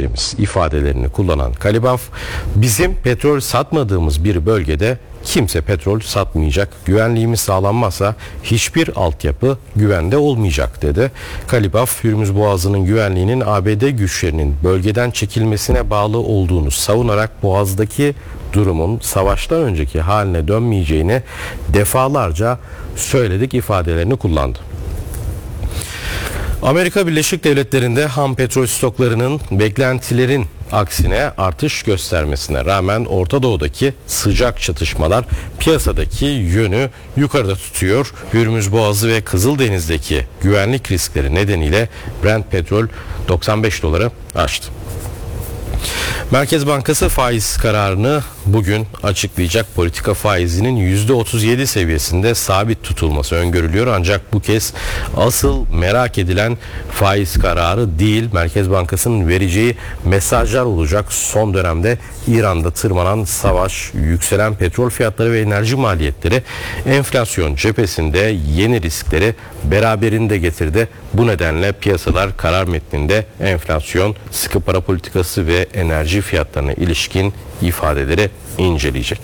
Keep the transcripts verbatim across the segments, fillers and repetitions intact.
güçlerimiz ifadelerini kullanan Kalibaf, bizim petrol satmadığımız bir bölgede kimse petrol satmayacak. Güvenliğimiz sağlanmazsa hiçbir altyapı güvende olmayacak dedi. Kalibaf, Hürmüz Boğazı'nın güvenliğinin A B D güçlerinin bölgeden çekilmesine bağlı olduğunu savunarak Boğaz'daki durumun savaştan önceki haline dönmeyeceğini defalarca söyledik ifadelerini kullandı. Amerika Birleşik Devletleri'nde ham petrol stoklarının beklentilerin aksine artış göstermesine rağmen Orta Doğu'daki sıcak çatışmalar piyasadaki yönü yukarıda tutuyor. Hürmüz Boğazı ve Kızıldeniz'deki güvenlik riskleri nedeniyle Brent petrol doksan beş doları aştı. Merkez Bankası faiz kararını bugün açıklayacak. Politika faizinin yüzde otuz yedi seviyesinde sabit tutulması öngörülüyor. Ancak bu kez asıl merak edilen faiz kararı değil, Merkez Bankası'nın vereceği mesajlar olacak. Son dönemde İran'da tırmanan savaş, yükselen petrol fiyatları ve enerji maliyetleri enflasyon cephesinde yeni riskleri beraberinde getirdi. Bu nedenle piyasalar karar metninde enflasyon, sıkı para politikası ve enerji fiyatlarına ilişkin ifadeleri inceleyecek.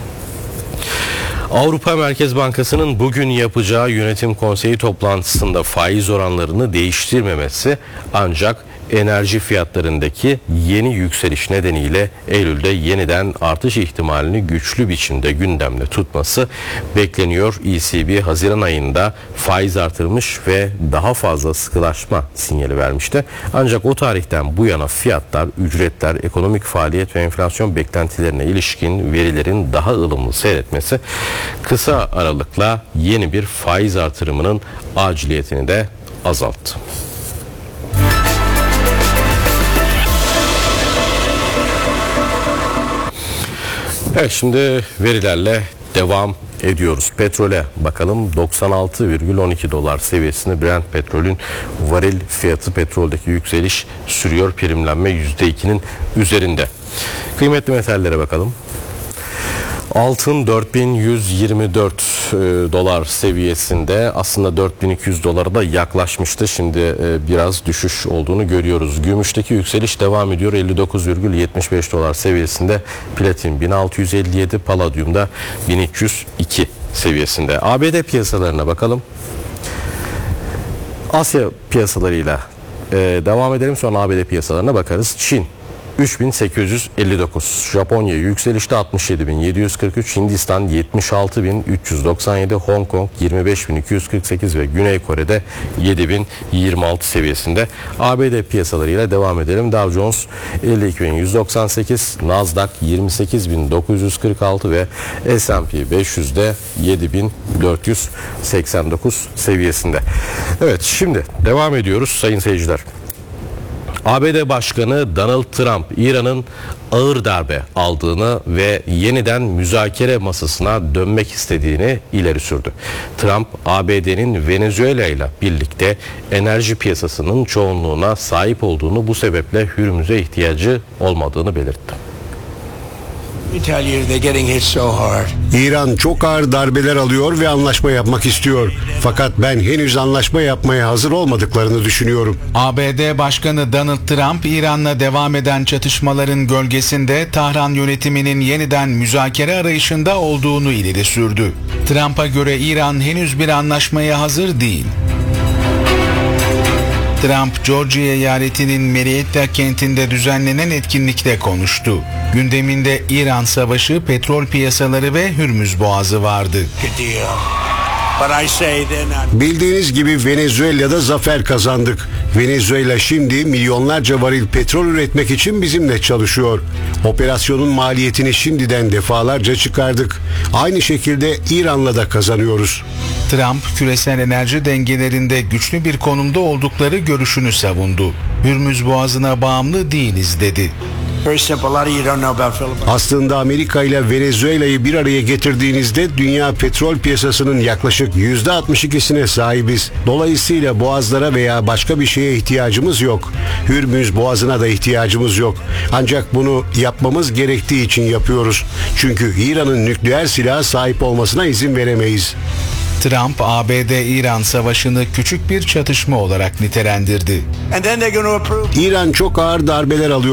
Avrupa Merkez Bankası'nın bugün yapacağı yönetim konseyi toplantısında faiz oranlarını değiştirmemesi, ancak enerji fiyatlarındaki yeni yükseliş nedeniyle Eylül'de yeniden artış ihtimalini güçlü biçimde gündemde tutması bekleniyor. E C B Haziran ayında faiz artırmış ve daha fazla sıkılaşma sinyali vermişti. Ancak o tarihten bu yana fiyatlar, ücretler, ekonomik faaliyet ve enflasyon beklentilerine ilişkin verilerin daha ılımlı seyretmesi kısa aralıkla yeni bir faiz artırımının aciliyetini de azalttı. Evet, şimdi verilerle devam ediyoruz. Petrole bakalım. doksan altı virgül on iki dolar seviyesinde Brent petrolün varil fiyatı, petroldeki yükseliş sürüyor. Primlenme yüzde ikinin üzerinde. Kıymetli metallere bakalım. Altın dört bin yüz yirmi dört e, dolar seviyesinde, aslında dört bin iki yüz dolara da yaklaşmıştı. Şimdi e, biraz düşüş olduğunu görüyoruz. Gümüşteki yükseliş devam ediyor. elli dokuz virgül yetmiş beş dolar seviyesinde. Platin bin altı yüz elli yedi, paladyumda bin üç yüz iki seviyesinde. A B D piyasalarına bakalım. Asya piyasalarıyla e, devam edelim, sonra A B D piyasalarına bakarız. Çin üç bin sekiz yüz elli dokuz, Japonya yükselişte altmış yedi bin yedi yüz kırk üç, Hindistan yetmiş altı bin üç yüz doksan yedi, Hong Kong yirmi beş bin iki yüz kırk sekiz ve Güney Kore'de yedi bin yirmi altı seviyesinde. A B D piyasalarıyla devam edelim. Dow Jones elli iki bin yüz doksan sekiz, Nasdaq yirmi sekiz bin dokuz yüz kırk altı ve S and P beş yüzde yedi bin dört yüz seksen dokuz seviyesinde. Evet, şimdi devam ediyoruz sayın seyirciler. A B D Başkanı Donald Trump, İran'ın ağır darbe aldığını ve yeniden müzakere masasına dönmek istediğini ileri sürdü. Trump, A B D'nin Venezuela ile birlikte enerji piyasasının çoğunluğuna sahip olduğunu, bu sebeple Hürmüz'e ihtiyacı olmadığını belirtti. İran çok ağır darbeler alıyor ve anlaşma yapmak istiyor. Fakat ben henüz anlaşma yapmaya hazır olmadıklarını düşünüyorum. A B D Başkanı Donald Trump, İran'la devam eden çatışmaların gölgesinde Tahran yönetiminin yeniden müzakere arayışında olduğunu ileri sürdü. Trump'a göre İran henüz bir anlaşmaya hazır değil. Trump, Georgia eyaletinin Marietta kentinde düzenlenen etkinlikte konuştu. Gündeminde İran savaşı, petrol piyasaları ve Hürmüz Boğazı vardı. Bildiğiniz gibi Venezuela'da zafer kazandık. Venezuela şimdi milyonlarca varil petrol üretmek için bizimle çalışıyor. Operasyonun maliyetini şimdiden defalarca çıkardık. Aynı şekilde İran'la da kazanıyoruz. Trump, küresel enerji dengelerinde güçlü bir konumda oldukları görüşünü savundu. Hürmüz Boğazı'na bağımlı değiliz dedi. Aslında Amerika ile Venezuela'yı bir araya getirdiğinizde dünya petrol piyasasının yaklaşık yüzde altmış ikisine sahibiz. Dolayısıyla boğazlara veya başka bir şeye ihtiyacımız yok. Hürmüz Boğazı'na da ihtiyacımız yok. Ancak bunu yapmamız gerektiği için yapıyoruz. Çünkü İran'ın nükleer silaha sahip olmasına izin veremeyiz. Trump, A B D-İran savaşını küçük bir çatışma olarak nitelendirdi. İran çok ağır darbeler alıyor.